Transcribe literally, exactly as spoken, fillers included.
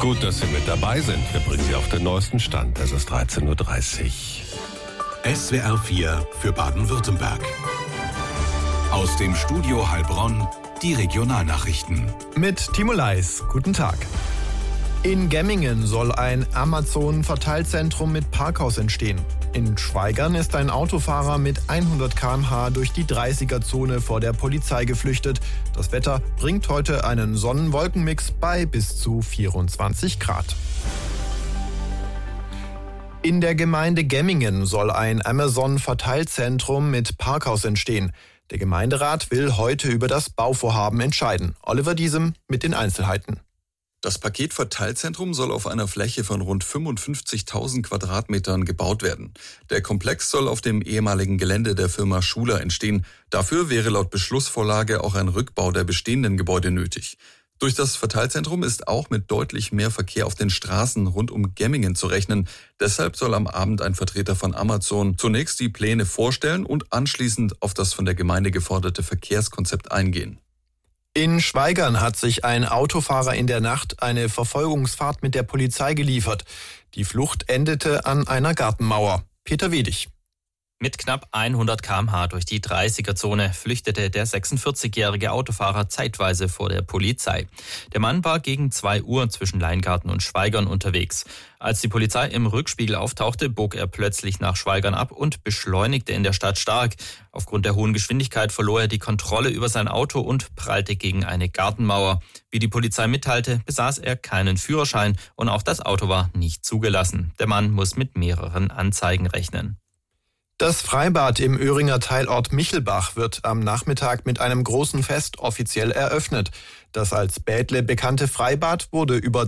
Gut, dass Sie mit dabei sind. Wir bringen Sie auf den neuesten Stand. Es ist dreizehn Uhr dreißig. S W R vier für Baden-Württemberg. Aus dem Studio Heilbronn die Regionalnachrichten. Mit Timo Leis. Guten Tag. In Gemmingen soll ein Amazon-Verteilzentrum mit Parkhaus entstehen. In Schwaigern ist ein Autofahrer mit hundert Kilometer pro Stunde durch die dreißiger-Zone vor der Polizei geflüchtet. Das Wetter bringt heute einen Sonnen-Wolken-Mix bei bis zu vierundzwanzig Grad. In der Gemeinde Gemmingen soll ein Amazon-Verteilzentrum mit Parkhaus entstehen. Der Gemeinderat will heute über das Bauvorhaben entscheiden. Oliver Diesem mit den Einzelheiten. Das Paketverteilzentrum soll auf einer Fläche von rund fünfundfünfzigtausend Quadratmetern gebaut werden. Der Komplex soll auf dem ehemaligen Gelände der Firma Schuler entstehen. Dafür wäre laut Beschlussvorlage auch ein Rückbau der bestehenden Gebäude nötig. Durch das Verteilzentrum ist auch mit deutlich mehr Verkehr auf den Straßen rund um Gemmingen zu rechnen. Deshalb soll am Abend ein Vertreter von Amazon zunächst die Pläne vorstellen und anschließend auf das von der Gemeinde geforderte Verkehrskonzept eingehen. In Schwaigern hat sich ein Autofahrer in der Nacht eine Verfolgungsfahrt mit der Polizei geliefert. Die Flucht endete an einer Gartenmauer. Peter Wedig. Mit knapp hundert Kilometer pro Stunde durch die dreißiger-Zone flüchtete der sechsundvierzigjährige Autofahrer zeitweise vor der Polizei. Der Mann war gegen zwei Uhr zwischen Leingarten und Schwaigern unterwegs. Als die Polizei im Rückspiegel auftauchte, bog er plötzlich nach Schwaigern ab und beschleunigte in der Stadt stark. Aufgrund der hohen Geschwindigkeit verlor er die Kontrolle über sein Auto und prallte gegen eine Gartenmauer. Wie die Polizei mitteilte, besaß er keinen Führerschein und auch das Auto war nicht zugelassen. Der Mann muss mit mehreren Anzeigen rechnen. Das Freibad im Öhringer Teilort Michelbach wird am Nachmittag mit einem großen Fest offiziell eröffnet. Das als Bädle bekannte Freibad wurde über